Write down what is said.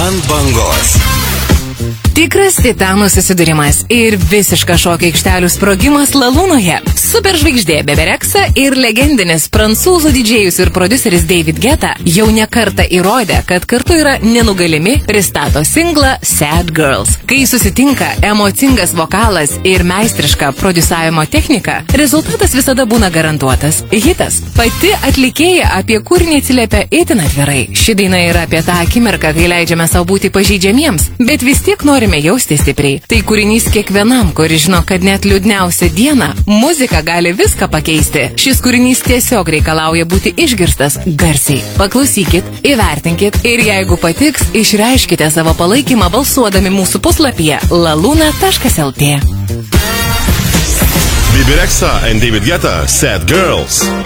Ant bangos. Tikras titanų susidūrimas ir visiška šokio aikštelių sprogimas Lalūnoje. Superžvaigždė Bebe Rexha ir legendinis prancūzų didžėjus ir prodiuseris David Guetta jau ne kartą įrodė, kad kartu yra nenugalimi, pristato singlą Sad Girls. Kai susitinka emocingas vokalas ir meistriška prodiusavimo technika, rezultatas visada būna garantuotas. Hitas. Pati atlikėja apie kūrinį atsiliepia itin atvirai. Ši daina yra apie tą akimirką, kai leidžiame savo būti pažeidžiamiems, bet vis tiek norime jausti stipriai. Tai kūrinys kiekvienam, kuris žino, kad net liūdniausią dieną muzika gali viską pakeisti. Šis kūrinys tiesiog reikalauja būti išgirstas garsiai. Paklausykit, įvertinkit ir jeigu patiks, išreiškite savo palaikymą balsuodami mūsų puslapyje laluna.lt. Bebe Rexha and David Guetta, Sad Girls.